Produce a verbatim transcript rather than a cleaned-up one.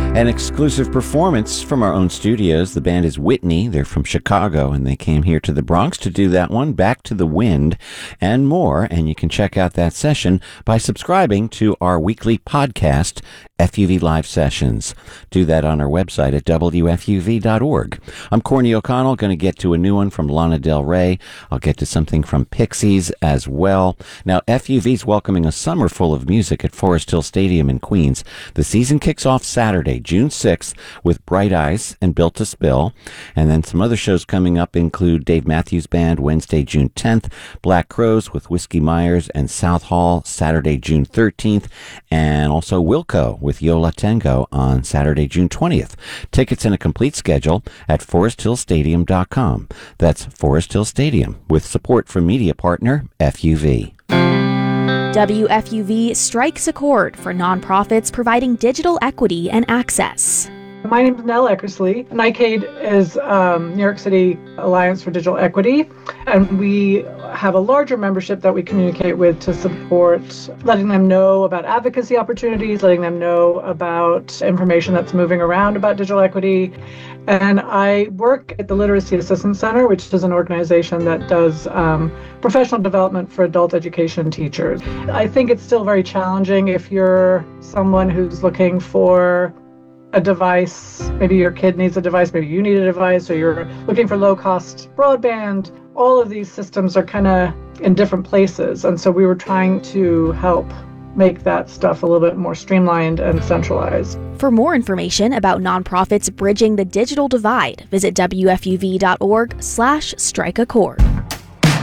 An exclusive performance from our own studios. The band is Whitney. They're from Chicago, and they came here to the Bronx to do that one, Back to the Wind, and more. And you can check out that session by subscribing to our weekly podcast, F U V Live Sessions. Do that on our website at W F U V dot org. I'm Corny O'Connell, going to get to a new one from Lana Del Rey. I'll get to something from Pixies as well. Now, F U V's welcoming a summer full of music at Forest Hill Stadium in Queens. The season kicks off Saturday, June sixth, with Bright Eyes and Built to Spill. And then some other shows coming up include Dave Matthews Band, Wednesday, June tenth, Black Crowes with Whiskey Myers and South Hall, Saturday, June thirteenth, and also Wilco with Yola Tango on Saturday, June twentieth. Tickets and a complete schedule at forest hill stadium dot com. That's Forest Hill Stadium, with support from media partner F U V. W F U V strikes a chord for nonprofits providing digital equity and access. My name is Nell Eckersley. NICAID is um, New York City Alliance for Digital Equity, and we have a larger membership that we communicate with to support letting them know about advocacy opportunities, letting them know about information that's moving around about digital equity. And I work at the Literacy Assistance Center, which is an organization that does um, professional development for adult education teachers. I think it's still very challenging if you're someone who's looking for a device, maybe your kid needs a device, maybe you need a device, or you're looking for low-cost broadband. All of these systems are kind of in different places. And so we were trying to help make that stuff a little bit more streamlined and centralized. For more information about nonprofits bridging the digital divide, visit W F U V dot org slash strike a chord.